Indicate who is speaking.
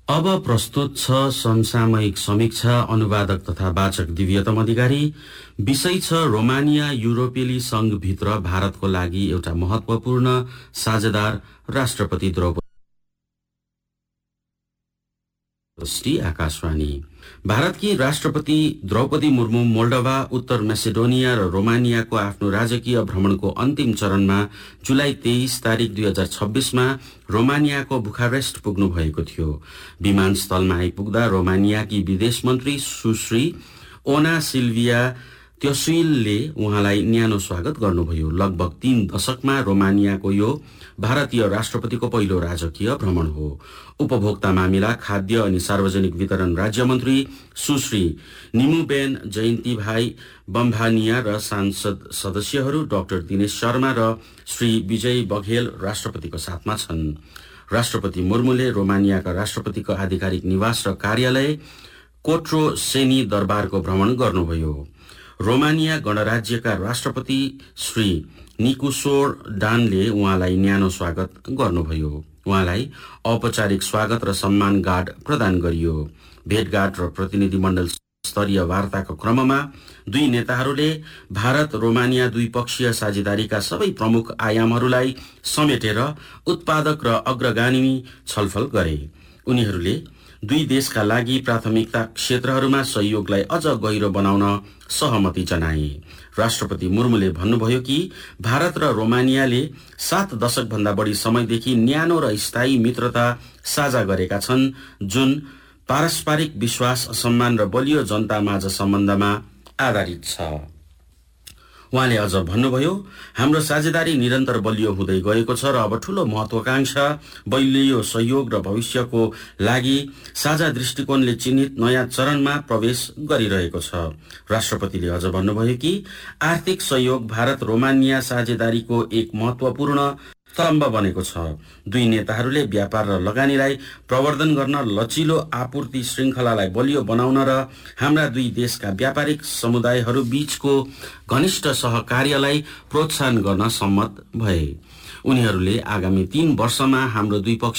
Speaker 1: अब प्रस्तुत छ समसामयिक समीक्षा। अनुवादक तथा वाचक दिव्यतम अधिकारी। विषय छ रोमानिया युरोपेली संघभित्र भारतको लागि एउटा महत्वपूर्ण साझेदार। राष्ट्रपति द्रौपदी आकाशवाणी। भारतकी राष्ट्रपति द्रौपदी मुर्मू मोल्डोभा, उत्तर मेसिडोनिया र रोमानियाको आफ्नो राजकीय भ्रमणको अन्तिम चरणमा जुलाई 23 तारिक 2026 मा रोमानियाको बुखारेस्ट पुग्नु भएको थियो। विमानस्थलमा आइपुग्दा रोमानियाकी विदेश मन्त्री सुश्री ओना सिल्भिया त्योसुइलले उहाँलाई न्यानो स्वागत गर्नुभयो। लगभग 3 दशकमा रोमानियाको यो भारतीय राष्ट्रपतिको पहिलो राजकीय भ्रमण हो। उपभोक्ता मामिला, खाद्य अनि सार्वजनिक वितरण राज्य मन्त्री सुश्री निमुबेन जयन्ती भाइ बम्भानिया र सांसद सदस्यहरू डाक्टर दिनेश शर्मा र श्री विजय बघेल राष्ट्रपतिको साथमा छन्। राष्ट्रपति मुर्मुले रोमानियाका राष्ट्रपतिको आधिकारिक निवास र कार्यालय कोट्रोसेनी दरबारको भ्रमण गर्नुभयो। रोमानिया गणराज्यका राष्ट्रपति श्री निकुसोर डानले उहाँलाई न्यानो स्वागत गर्नुभयो। उहाँलाई औपचारिक स्वागत र सम्मान गार्ड प्रदान गरियो। भेटघाट र प्रतिनिधिमण्डल स्तरीय वार्ताको क्रममा दुई नेताहरूले भारत रोमानिया द्विपक्षीय साझेदारीका सबै प्रमुख आयामहरूलाई समेटेर उत्पादक र अग्रगामी छलफल गरे। उनीहरूले दुई देशका लागि प्राथमिकता क्षेत्रहरूमा सहयोगलाई अझ गहिरो बनाउन सहमति जनाए। राष्ट्रपति मुर्मुले भन्नुभयो कि भारत र रोमानियाले 7 दशक भन्दा बढी समयदेखि न्यानो र स्थायी मित्रता साझा गरेका छन्, जुन पारस्परिक विश्वास, सम्मान र बलियो जनतामाझ सम्बन्धमा आधारित छ। उहाँले अझ भन्नुभयो, हाम्रो साझेदारी निरन्तर बलियो हुँदै गएको छ र अब ठूलो महत्वाकांक्षा, बलियो सहयोग र भविष्यको लागि साझा दृष्टिकोणले चिन्हित नयाँ चरणमा प्रवेश गरिरहेको छ। राष्ट्रपतिले अझ भन्नुभयो कि आर्थिक सहयोग भारत रोमानिया साझेदारीको एक महत्वपूर्ण स्तम्भ बनेको छ। दुई नेताहरूले व्यापार र लगानीलाई प्रवर्धन गर्न, लचिलो आपूर्ति श्रृंखलालाई बलियो बनाउन र हाम्रा दुई देशका व्यापारिक समुदायहरू बीचको घनिष्ठ सहकार्यलाई प्रोत्साहन गर्न सम्मत भए। उनीहरूले आगामी 3 वर्षमा हाम्रो द्विपक्षीय